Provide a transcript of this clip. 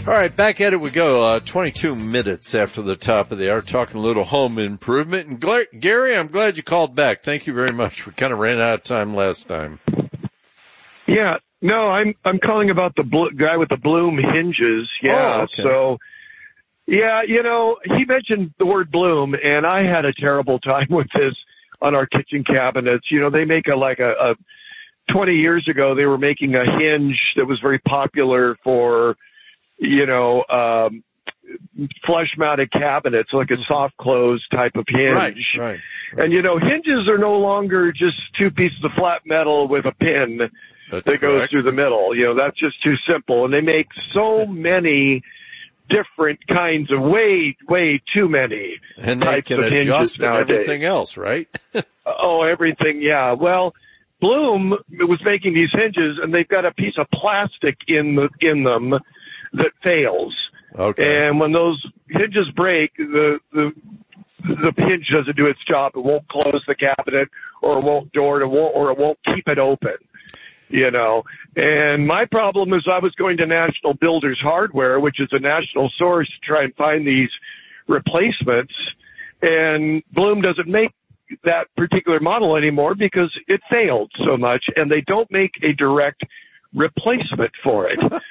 All right, back at it we go. 22 minutes after the top of the hour, talking a little home improvement. And Gary, I'm glad you called back. Thank you very much. We kind of ran out of time last time. Yeah, no, I'm calling about the guy with the Bloom hinges. Yeah, oh, okay. So, yeah, he mentioned the word Bloom, and I had a terrible time with this on our kitchen cabinets. They make a 20 years ago, they were making a hinge that was very popular for, flush-mounted cabinets, like a soft close type of hinge. Right. And, hinges are no longer just two pieces of flat metal with a pin that goes through the middle. That's just too simple. And they make so many different kinds of way too many and they types can of hinges adjust nowadays. Everything else, right? Oh, everything, yeah. Well, Bloom was making these hinges, and they've got a piece of plastic in them that fails. Okay. And when those hinges break, the hinge doesn't do its job. It won't close the cabinet, or it won't door it, or it won't keep it open. And my problem is I was going to National Builders Hardware, which is a national source, to try and find these replacements. And Bloom doesn't make that particular model anymore because it failed so much, and they don't make a direct replacement for it.